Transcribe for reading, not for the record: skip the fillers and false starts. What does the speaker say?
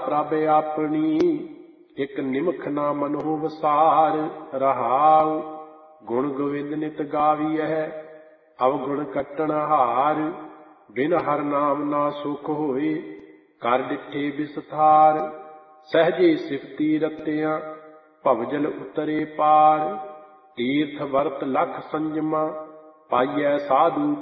ਪ੍ਰਭ ਆਪਣੀ, ਇਕ ਨਿਮਖ ਨਾ ਮਨੋ ਵਸਾਰ। ਰਹਾਉ ਗੁਣ ਗੋਬਿੰਦ ਨਿਤ ਗਾਵੀਐ, ਅਵਗੁਣ ਕੱਟਣ ਹਾਰ। ਬਿਨ ਹਰ ਨਾਮ ਨਾ ਸੁਖ ਹੋਏ, ਕਰ ਡਿਠੇ ਬਿਸਥਾਰ। ਸਹਿਜੇ ਸਿਫਤੀ ਰਤਿਆਂ, ਭਵਜਲ ਉਤਰੇ ਪਾਰ। ਤੀਰਥ ਵਰਤ ਲਖ ਸੰਜਮਾ, ਪਾਈਐ ਸਾਧੂ